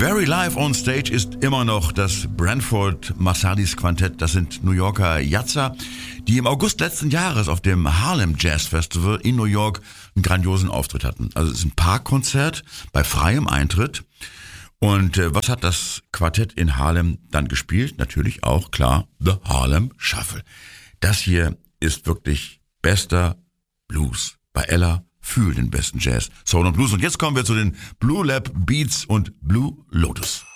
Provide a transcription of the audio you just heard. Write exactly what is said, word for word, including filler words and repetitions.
Very live on stage ist immer noch das Branford Marsalis Quartett. Das sind New Yorker Jazzer, die im August letzten Jahres auf dem Harlem Jazz Festival in New York einen grandiosen Auftritt hatten. Also es ist ein Parkkonzert bei freiem Eintritt. Und äh, was hat das Quartett in Harlem dann gespielt? Natürlich auch, klar, The Harlem Shuffle. Das hier ist wirklich bester Blues. Bei Ella fühl den besten Jazz, Soul und Blues. Und jetzt kommen wir zu den Blue Lab Beats und Blue Lotus.